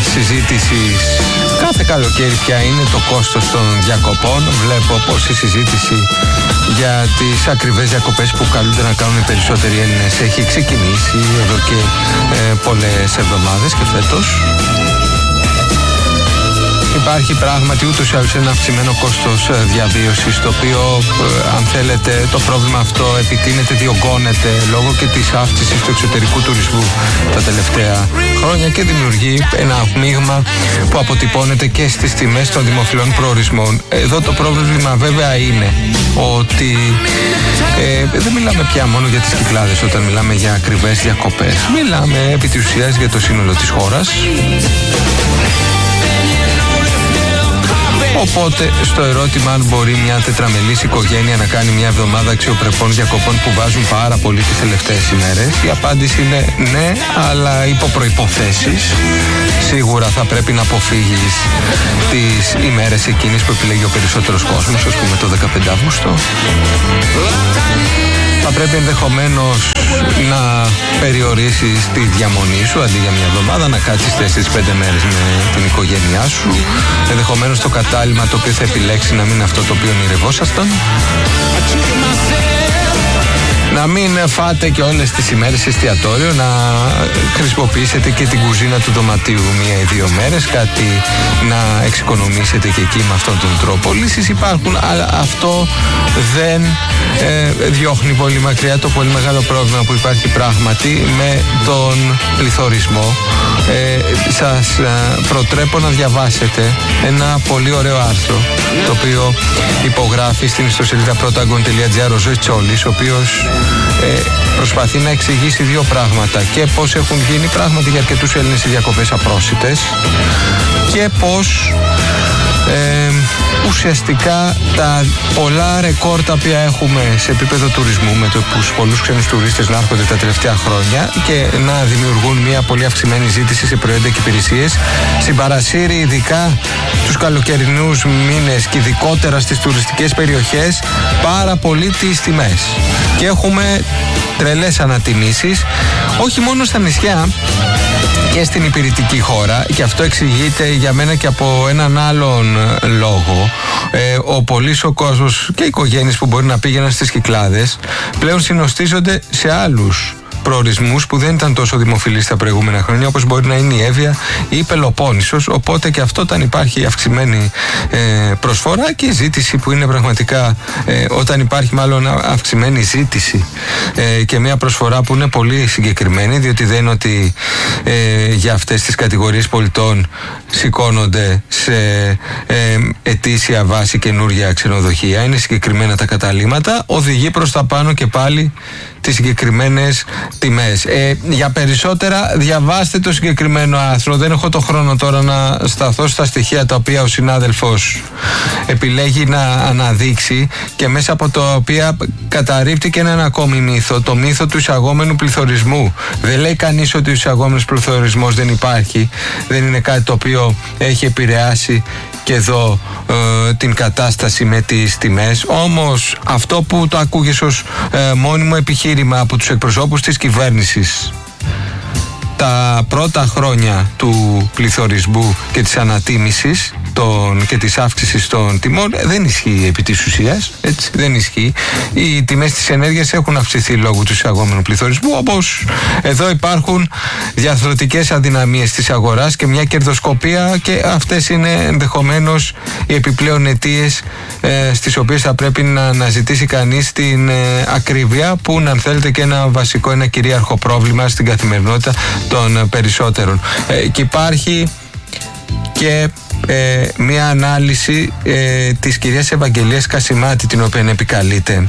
συζήτησης κάθε καλοκαίρι πια είναι το κόστος των διακοπών. Βλέπω πως η συζήτηση για τις ακριβές διακοπές που καλούνται να κάνουν οι περισσότεροι Έλληνες έχει ξεκινήσει εδώ και πολλές εβδομάδες και φέτος. Υπάρχει πράγματι ούτως ή άλλως ένα αυξημένο κόστος διαβίωσης, το οποίο, αν θέλετε, το πρόβλημα αυτό επιτείνεται, διωγγώνεται λόγω και της αύξησης του εξωτερικού τουρισμού τα τελευταία χρόνια και δημιουργεί ένα μείγμα που αποτυπώνεται και στις τιμές των δημοφιλών προορισμών. Εδώ το πρόβλημα βέβαια είναι ότι δεν μιλάμε πια μόνο για τις Κυκλάδες όταν μιλάμε για ακριβές διακοπές. Μιλάμε επί της ουσίας για το σύνολο της χώρας. Οπότε στο ερώτημα αν μπορεί μια τετραμελής οικογένεια να κάνει μια εβδομάδα αξιοπρεπών διακοπών που βάζουν πάρα πολύ τις τελευταίες ημέρες, η απάντηση είναι ναι, αλλά υπό προϋποθέσεις. Σίγουρα θα πρέπει να αποφύγεις τις ημέρες εκείνες που επιλέγει ο περισσότερος κόσμος, ας πούμε το 15 Αύγουστο. Θα πρέπει ενδεχομένως να περιορίσεις τη διαμονή σου αντί για μια εβδομάδα, να κάτσεις 4-5 μέρες με την οικογένειά σου. Ενδεχομένως το κατάλημα το οποίο θα επιλέξει να μην είναι αυτό το οποίο ονειρευόσασταν. Να μην φάτε και όλες τις ημέρες εστιατόριο, να χρησιμοποιήσετε και την κουζίνα του δωματίου 1 ή 2 μέρες, κάτι να εξοικονομήσετε και εκεί με αυτόν τον τρόπο. Λύσεις υπάρχουν, αλλά αυτό δεν διώχνει πολύ μακριά το πολύ μεγάλο πρόβλημα που υπάρχει πράγματι με τον πληθωρισμό. Σας προτρέπω να διαβάσετε ένα πολύ ωραίο άρθρο το οποίο υπογράφει στην ιστοσελίδα protagon.gr ο Ζωής Τσόλης, ο οποίος προσπαθεί να εξηγήσει δύο πράγματα: και πως έχουν γίνει πράγματι για αρκετούς Έλληνες οι διακοπές απρόσιτες και πως ουσιαστικά τα πολλά ρεκόρ τα οποία έχουμε σε επίπεδο τουρισμού, με τους πολλούς ξένους τουρίστες να έρχονται τα τελευταία χρόνια και να δημιουργούν μια πολύ αυξημένη ζήτηση σε προϊόντα και υπηρεσίες, συμπαρασύρει ειδικά τους καλοκαιρινούς μήνες και ειδικότερα στις τουριστικές περιοχές πάρα πολύ τις τιμές. Και έχουμε τρελές ανατιμήσεις, όχι μόνο στα νησιά και στην υπηρετική χώρα, και αυτό εξηγείται για μένα και από έναν άλλον λόγο. Ο πολύς ο κόσμος και οι οικογένειες που μπορεί να πήγαιναν στις Κυκλάδες πλέον συνοστίζονται σε άλλους προορισμούς που δεν ήταν τόσο δημοφιλείς τα προηγούμενα χρόνια, όπως μπορεί να είναι η Εύβοια ή η Πελοπόννησος. Οπότε και αυτό, όταν υπάρχει αυξημένη προσφορά και ζήτηση που είναι πραγματικά, όταν υπάρχει μάλλον αυξημένη ζήτηση και μια προσφορά που είναι πολύ συγκεκριμένη, διότι δεν είναι ότι για αυτές τις κατηγορίες πολιτών σηκώνονται σε ετήσια βάση καινούργια ξενοδοχεία, είναι συγκεκριμένα τα καταλύματα, οδηγεί προς τα πάνω και πάλι τις συγκεκριμένες τιμές. Για περισσότερα διαβάστε το συγκεκριμένο άρθρο. Δεν έχω το χρόνο τώρα να σταθώ στα στοιχεία τα οποία ο συνάδελφος επιλέγει να αναδείξει και μέσα από τα οποία καταρρίπτει και έναν ακόμη μύθο, το μύθο του εισαγόμενου πληθωρισμού. Δεν λέει κανείς ότι ο εισαγόμενος πληθωρισμός δεν υπάρχει, δεν είναι κάτι το οποίο έχει επηρεάσει και εδώ την κατάσταση με τις τιμές. Όμως αυτό που το ακούγες ως μόνιμο επιχείρημα από τους εκπροσώπους της κυβέρνησης τα πρώτα χρόνια του πληθωρισμού και της ανατίμησης και της αύξησης των τιμών δεν ισχύει επί της ουσίας, έτσι, δεν ισχύει. Οι τιμές της ενέργειας έχουν αυξηθεί λόγω του εισαγόμενου πληθωρισμού, όπως εδώ υπάρχουν διαρθρωτικές αδυναμίες της αγοράς και μια κερδοσκοπία, και αυτές είναι ενδεχομένως οι επιπλέον αιτίες στις οποίες θα πρέπει να αναζητήσει κανείς την ακρίβεια, που είναι, αν θέλετε, και ένα βασικό, ένα κυρίαρχο πρόβλημα στην καθημερινότητα των περισσότερων. Και υπάρχει και μια ανάλυση της κυρίας Ευαγγελίας Κασιμάτη, την οποία επικαλείται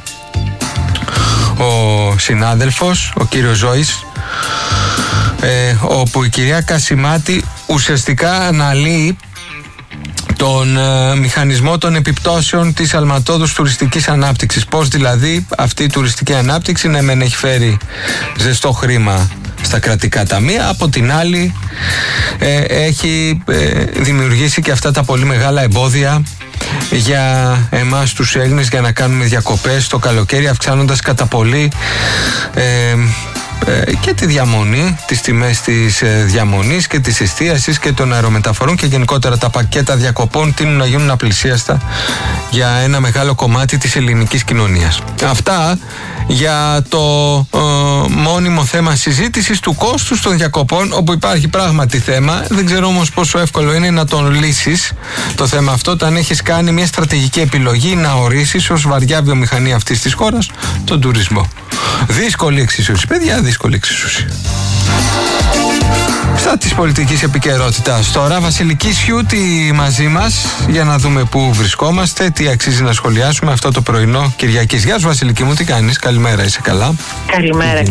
ο συνάδελφος, ο κύριος Ζώης, όπου η κυρία Κασιμάτη ουσιαστικά αναλύει τον μηχανισμό των επιπτώσεων της αλματώδους τουριστικής ανάπτυξης. Πώς δηλαδή αυτή η τουριστική ανάπτυξη ναι μεν έχει φέρει ζεστό χρήμα στα κρατικά ταμεία, από την άλλη έχει δημιουργήσει και αυτά τα πολύ μεγάλα εμπόδια για εμάς τους Έλληνες για να κάνουμε διακοπές το καλοκαίρι, αυξάνοντας κατά πολύ και τη διαμονή, τις τιμές της διαμονής και της εστίασης και των αερομεταφορών και γενικότερα τα πακέτα διακοπών τείνουν να γίνουν απλησίαστα για ένα μεγάλο κομμάτι της ελληνικής κοινωνίας. Αυτά για το μόνιμο θέμα συζήτησης του κόστους των διακοπών, όπου υπάρχει πράγματι θέμα. Δεν ξέρω όμως πόσο εύκολο είναι να τον λύσεις το θέμα αυτό όταν έχεις κάνει μια στρατηγική επιλογή να ορίσεις ως βαριά βιομηχανία αυτής της χώρας τον τουρισμό. Δύσκολη εξίσωση, παιδιά, δύσκολη εξίσωση. Στα της πολιτικής επικαιρότητας τώρα, Βασιλική Σιούτη μαζί μας για να δούμε πού βρισκόμαστε, τι αξίζει να σχολιάσουμε αυτό το πρωινό Κυριακής. Γεια σου Βασιλική μου, τι κάνεις, καλημέρα, είσαι καλά? Καλημέρα.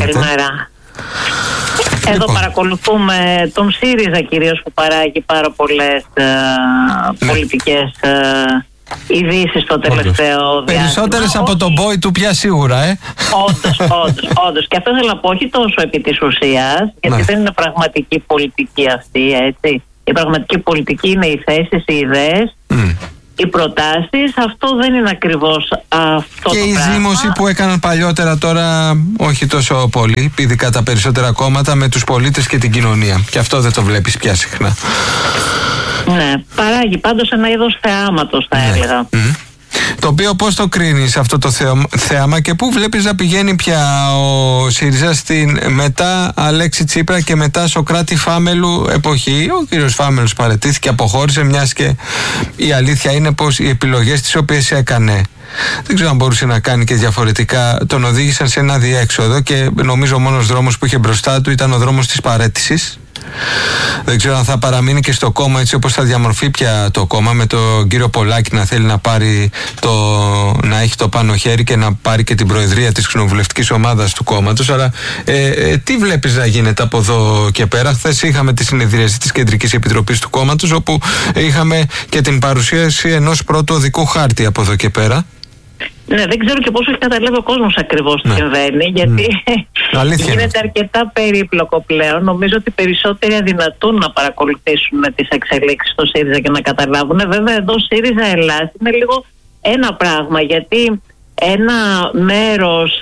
Εδώ παρακολουθούμε τον ΣΥΡΙΖΑ κυρίως, που παράγει πάρα πολλές πολιτικές ειδήσεις στο τελευταίο διάστημα. Περισσότερες από τον boy του πια σίγουρα, Όντως. Και αυτό θέλω να πω, όχι τόσο επί της ουσίας, γιατί δεν είναι πραγματική πολιτική αυτή, έτσι. Η πραγματική πολιτική είναι οι θέσεις, οι ιδέες, οι προτάσεις. Αυτό δεν είναι ακριβώς αυτό και το η πράγμα. ζήμωση που έκαναν παλιότερα, τώρα όχι τόσο πολύ, ειδικά τα περισσότερα κόμματα, με τους πολίτες και την κοινωνία. Και αυτό δεν το βλέπεις πια συχνά. Ναι, παράγει πάντως ένα είδος θεάματος, θα έλεγα. Το οποίο πώς το κρίνεις αυτό το θέαμα και πού βλέπεις να πηγαίνει πια ο ΣΥΡΙΖΑ στην μετά Αλέξη Τσίπρα και μετά Σωκράτη Φάμελου εποχή? Ο κύριος Φάμελος παραιτήθηκε, αποχώρησε, μιας και η αλήθεια είναι πως οι επιλογές τις οποίες έκανε, δεν ξέρω αν μπορούσε να κάνει και διαφορετικά, τον οδήγησαν σε ένα διέξοδο και νομίζω ο μόνος δρόμος που είχε μπροστά του ήταν ο δρόμος της παραίτησης. Δεν ξέρω αν θα παραμείνει και στο κόμμα έτσι όπως θα διαμορφεί πια το κόμμα, με τον κύριο Πολάκη να θέλει να πάρει να έχει το πάνω χέρι και να πάρει και την προεδρία της κοινοβουλευτικής ομάδας του κόμματος. Αλλά τι βλέπεις να γίνεται από εδώ και πέρα? Χθες είχαμε τη συνεδρίαση της Κεντρικής Επιτροπής του κόμματος, όπου είχαμε και την παρουσίαση ενός πρώτου οδικού χάρτη από εδώ και πέρα. Ναι, δεν ξέρω και πόσο έχει καταλάβει ο κόσμος ακριβώς τι συμβαίνει, γιατί γίνεται αρκετά περίπλοκο πλέον. Νομίζω ότι περισσότεροι αδυνατούν να παρακολουθήσουν τις εξελίξεις στο ΣΥΡΙΖΑ και να καταλάβουν. Βέβαια, εδώ ΣΥΡΙΖΑ Ελλάς είναι λίγο ένα πράγμα, γιατί ένα μέρος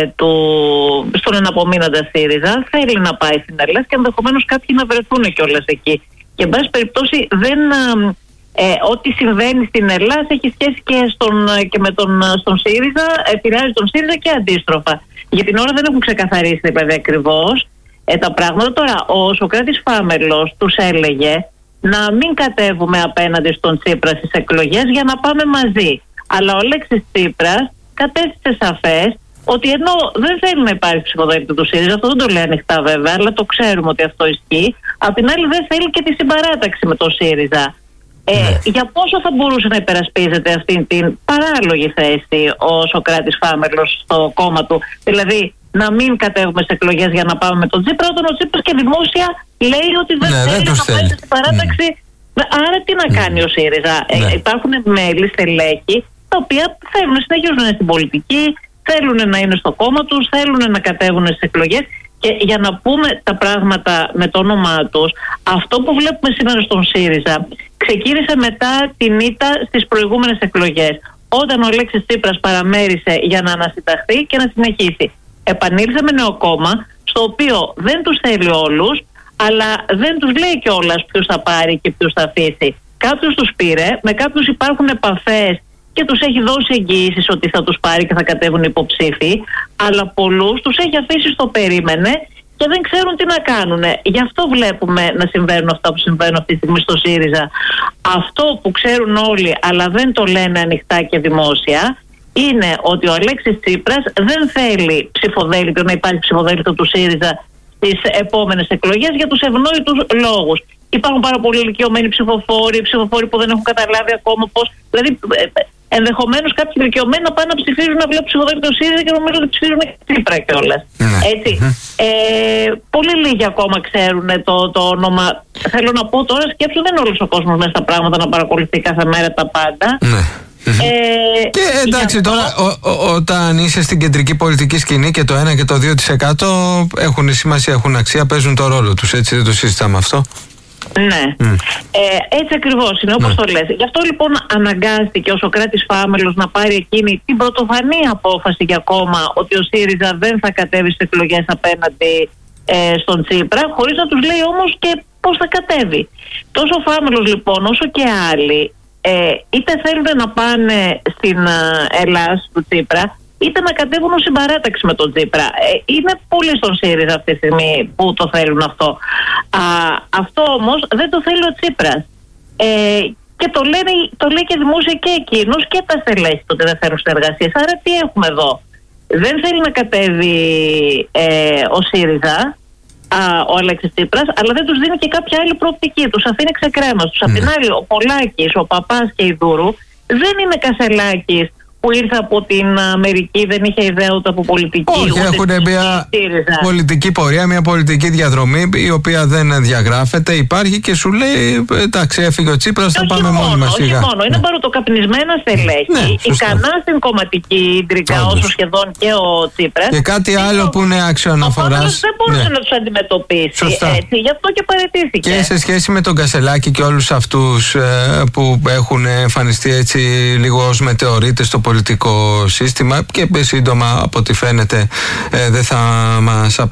στον εναπομείναντα ΣΥΡΙΖΑ θέλει να πάει στην Ελλάς και ενδεχομένως κάποιοι να βρεθούν κιόλας εκεί. Και εν πάση περιπτώσει ό,τι συμβαίνει στην Ελλάδα έχει σχέση και με στον ΣΥΡΙΖΑ, επηρεάζει τον ΣΥΡΙΖΑ και αντίστροφα. Για την ώρα δεν έχουν ξεκαθαρίσει δηλαδή ακριβώς τα πράγματα. Τώρα ο Σωκράτης Φάμελος τους έλεγε να μην κατέβουμε απέναντι στον Τσίπρα στις εκλογές για να πάμε μαζί. Αλλά ο Αλέξης Τσίπρας κατέστησε σαφές ότι ενώ δεν θέλει να υπάρχει ψηφοδέλτιο του ΣΥΡΙΖΑ, αυτό δεν το λέει ανοιχτά βέβαια, αλλά το ξέρουμε ότι αυτό ισχύει. Απ' την άλλη δεν θέλει και τη συμπαράταξη με το ΣΥΡΙΖΑ. Για πόσο θα μπορούσε να υπερασπίζεται αυτήν την παράλογη θέση ο Σωκράτης Φάμελος στο κόμμα του, δηλαδή να μην κατέβουμε σε εκλογές για να πάμε με τον Τσίπρα, όταν ο Τσίπρας και δημόσια λέει ότι δεν θέλει να πάει στην παράταξη. Άρα τι να κάνει ο ΣΥΡΙΖΑ? Υπάρχουν μέλη, στελέχη, τα οποία θέλουν να συνεχίζουν να είναι στην πολιτική, θέλουν να είναι στο κόμμα τους, θέλουν να κατέβουν στις εκλογές. Και για να πούμε τα πράγματα με το όνομά τους, αυτό που βλέπουμε σήμερα στον ΣΥΡΙΖΑ ξεκίνησε μετά την ήττα στις προηγούμενες εκλογές, όταν ο Αλέξης Τσίπρας παραμέρισε για να ανασυνταχθεί και να συνεχίσει. Επανήλθε με νέο κόμμα, στο οποίο δεν τους θέλει όλους, αλλά δεν τους λέει κιόλας ποιους θα πάρει και ποιους θα αφήσει. Κάποιους τους πήρε, με κάποιους υπάρχουν επαφές και τους έχει δώσει εγγυήσεις ότι θα τους πάρει και θα κατέβουν υποψήφοι, αλλά πολλούς τους έχει αφήσει στο περίμενε και δεν ξέρουν τι να κάνουν. Γι' αυτό βλέπουμε να συμβαίνουν αυτά που συμβαίνουν αυτή τη στιγμή στο ΣΥΡΙΖΑ. Αυτό που ξέρουν όλοι, αλλά δεν το λένε ανοιχτά και δημόσια, είναι ότι ο Αλέξης Τσίπρας δεν θέλει ψηφοδέλτιο, να υπάρχει ψηφοδέλτιο του ΣΥΡΙΖΑ στις επόμενες εκλογές για τους ευνόητους λόγους. Υπάρχουν πάρα πολλοί ηλικιωμένοι ψηφοφόροι που δεν έχουν καταλάβει ακόμα πώς. Δηλαδή, ενδεχομένως κάποιοι ηλικιωμένοι να πάνε να ψηφίζουν, να βλέπουν ψηφοδέλτιο ΣΥΡΙΖΑ και νομίζω ότι ψηφίζουν Τσίπρα κιόλας. Έτσι. Πολύ λίγοι ακόμα ξέρουν το όνομα. Θέλω να πω τώρα, σκέψου, δεν είναι όλος ο κόσμος μέσα στα πράγματα να παρακολουθεί κάθε μέρα τα πάντα. Και εντάξει, τώρα όταν είσαι στην κεντρική πολιτική σκηνή και το 1 και το 2% έχουν σημασία, έχουν αξία, παίζουν το ρόλο τους, έτσι, δεν το συζητάμε αυτό. Ναι. Έτσι ακριβώς είναι, όπως το λες. Γι' αυτό λοιπόν αναγκάστηκε ο Σωκράτης Φάμελος να πάρει εκείνη την πρωτοφανή απόφαση για κόμμα ότι ο ΣΥΡΙΖΑ δεν θα κατέβει στις εκλογές απέναντι στον Τσίπρα, χωρίς να τους λέει όμως και πώς θα κατέβει. Τόσο ο Φάμελος λοιπόν όσο και άλλοι είτε θέλουν να πάνε στην Ελλάδα του Τσίπρα, είτε να κατέβουν ως συμπαράταξη με τον Τσίπρα. Είναι πολύ στον ΣΥΡΙΖΑ αυτή τη στιγμή που το θέλουν αυτό. Αυτό όμως δεν το θέλει ο Τσίπρας. Και το λέει και δημόσια και εκείνος και τα στελέχη ότι δεν θέλουν συνεργασίες. Άρα τι έχουμε εδώ? Δεν θέλει να κατέβει ο ΣΥΡΙΖΑ, ο Αλέξης Τσίπρας, αλλά δεν τους δίνει και κάποια άλλη προοπτική. Τους αφήνει ξεκρέμαστους. Απ' την άλλη, ο Πολάκης, ο Παπάς και η Δούρου δεν είναι Κασελάκης που ήρθε από την Αμερική, δεν είχε ιδέα ούτε από πολιτική. Όχι, έχουν μια πολιτική πορεία, μια πολιτική διαδρομή η οποία δεν διαγράφεται, υπάρχει και σου λέει εντάξει, έφυγε ο Τσίπρας, θα πάμε μόνοι μας. Όχι μόνο, είναι παροτοκαπνισμένα στελέχη, ικανά στην κομματική ίντρικα όσο σχεδόν και ο Τσίπρας. Και κάτι άλλο που είναι άξιο αναφοράς. Δεν μπορούσε να τους αντιμετωπίσει έτσι, γι' αυτό και παραιτήθηκε. Και σε σχέση με τον Κασελάκη και όλους αυτούς που έχουν εμφανιστεί έτσι λίγο ως μετεωρίτες στο πολιτικό σύστημα και σύντομα από ό,τι φαίνεται δεν θα μας